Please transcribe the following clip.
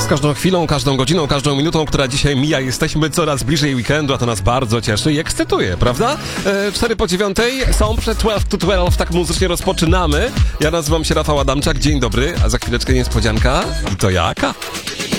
każdą chwilą, każdą godziną, każdą minutą, która dzisiaj mija, jesteśmy coraz bliżej weekendu, a to nas bardzo cieszy i ekscytuje, prawda? 4 po 9 są przed 12 to 12, tak muzycznie rozpoczynamy. Ja nazywam się Rafał Adamczak, dzień dobry, a za chwileczkę niespodzianka. I to jaka?